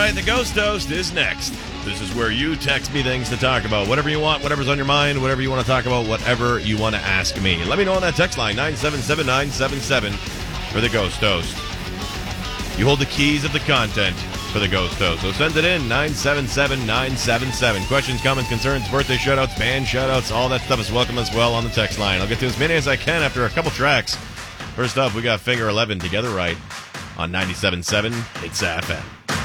right, the Ghost Toast is next. This is where you text me things to talk about. Whatever you want, whatever's on your mind, whatever you want to talk about, whatever you want to ask me. Let me know on that text line, 977-977, for the Ghost Toast. You hold the keys of the content for the Ghost Toast. So send it in, 977-977. Questions, comments, concerns, birthday shoutouts, band shoutouts, all that stuff is welcome as well on the text line. I'll get to as many as I can after a couple tracks. First up, we got Figure 11 Together Right on 97.7 Hits FM.